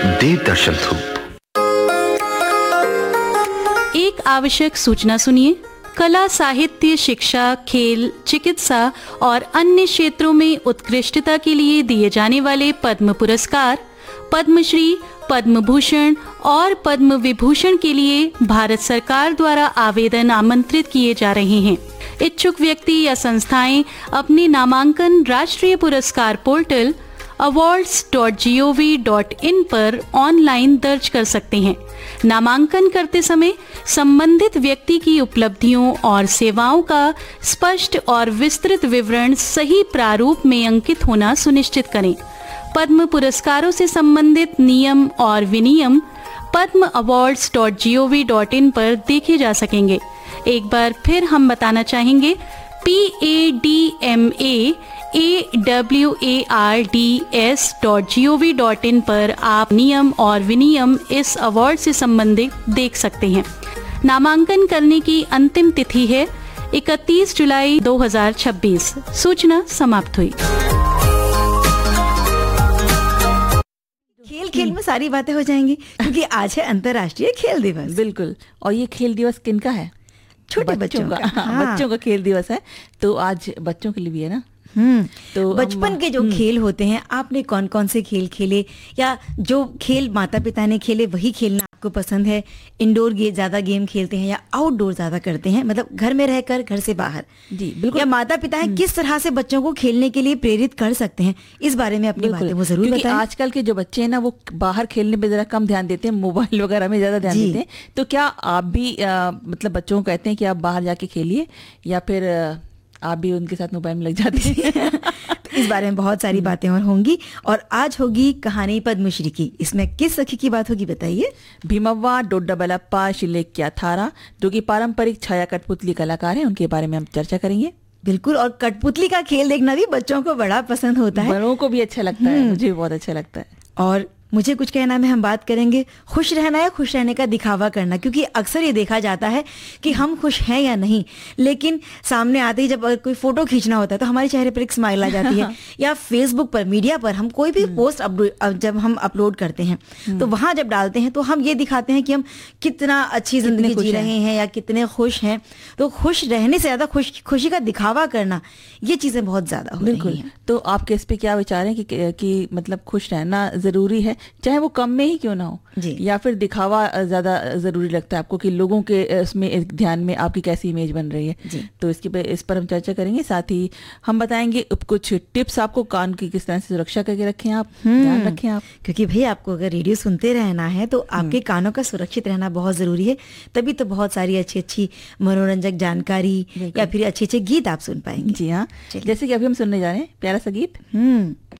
देव दर्शन through. एक आवश्यक सूचना सुनिए। कला, साहित्य, शिक्षा, खेल, चिकित्सा और अन्य क्षेत्रों में उत्कृष्टता के लिए दिए जाने वाले पद्म पुरस्कार, पद्मश्री, पद्म भूषण और पद्म विभूषण के लिए भारत सरकार द्वारा आवेदन आमंत्रित किए जा रहे हैं। इच्छुक व्यक्ति या संस्थाएं अपने नामांकन राष्ट्रीय पुरस्कार पोर्टल awards.gov.in पर ऑनलाइन दर्ज कर सकते हैं। नामांकन करते समय संबंधित व्यक्ति की उपलब्धियों और सेवाओं का स्पष्ट और विस्तृत विवरण सही प्रारूप में अंकित होना सुनिश्चित करें। पद्म पुरस्कारों से संबंधित नियम और विनियम padmawards.gov.in पर देखे जा सकेंगे। एक बार फिर हम बताना चाहेंगे, padmawards.gov.in पर आप नियम और विनियम इस अवार्ड से संबंधित देख सकते हैं। नामांकन करने की अंतिम तिथि है 31 जुलाई 2026। सूचना समाप्त हुई। खेल खेल में सारी बातें हो जाएंगी क्योंकि आज है अंतर्राष्ट्रीय खेल दिवस। बिल्कुल। और ये खेल दिवस किनका है? छोटे बच्चों का। हाँ। बच्चों का खेल दिवस है, तो आज बच्चों के लिए भी है ना। तो बचपन के जो खेल होते हैं, आपने कौन कौन से खेल खेले, या जो खेल माता पिता ने खेले वही खेलना आपको पसंद है? इंडोर ज्यादा गेम खेलते हैं या आउटडोर ज्यादा करते हैं, मतलब घर में रहकर, घर से बाहर? जी बिल्कुल। या माता पिता है किस तरह से बच्चों को खेलने के लिए प्रेरित कर सकते हैं, इस बारे में अपनी बातें वो जरूर बताएं। आजकल के जो बच्चे हैं ना, वो बाहर खेलने पे जरा कम ध्यान देते हैं, मोबाइल वगैरह में ज्यादा ध्यान देते हैं। तो क्या आप भी मतलब बच्चों को कहते हैं कि आप बाहर जाके खेलिए, या फिर आप भी उनके साथ मोबाइल में लग जाते हैं? इस बारे में बहुत सारी बातें और होंगी। और आज होगी कहानी पद्मश्री की। इसमें किस सखी की बात होगी, बताइए? भीमव्वा डोड्डाबलप्पा शिलेक्या थारा, जो कि पारंपरिक छाया कठपुतली कलाकार हैं, उनके बारे में हम चर्चा करेंगे। बिल्कुल। और कठपुतली का खेल देखना भी बच्चों को बड़ा पसंद होता है, बड़ों को भी अच्छा लगता है, मुझे भी बहुत अच्छा लगता है। और मुझे कुछ कहना में हम बात करेंगे खुश रहना या खुश रहने का दिखावा करना, क्योंकि अक्सर ये देखा जाता है कि हम खुश हैं या नहीं, लेकिन सामने आते ही जब कोई फोटो खींचना होता है तो हमारे चेहरे पर एक स्माइल आ जाती है। या फेसबुक पर, मीडिया पर हम कोई भी पोस्ट जब हम अपलोड करते हैं तो वहां जब डालते हैं तो हम ये दिखाते हैं कि हम कितना अच्छी जिंदगी जी रहे हैं या कितने खुश हैं। तो खुश रहने से ज्यादा खुशी का दिखावा करना, ये चीजें बहुत ज्यादा हो रही हैं। तो आपके इस पे क्या विचार है कि मतलब खुश रहना जरूरी है, चाहे वो कम में ही क्यों ना हो, या फिर दिखावा ज्यादा जरूरी लगता है आपको कि लोगों के इसमें ध्यान में आपकी कैसी इमेज बन रही है? तो इस पर हम चर्चा करेंगे। साथ ही हम बताएंगे कुछ टिप्स आपको, कान की किस तरह से सुरक्षा करके रखें आप, ध्यान रखें आप, क्योंकि भाई आपको अगर रेडियो सुनते रहना है तो आपके कानों का सुरक्षित रहना बहुत जरूरी है। तभी तो बहुत सारी अच्छी अच्छी मनोरंजक जानकारी या फिर अच्छे अच्छे गीत आप सुन पाएंगे। जी हाँ, जैसे कि अभी हम सुनने जा रहे हैं प्यारा सा गीत।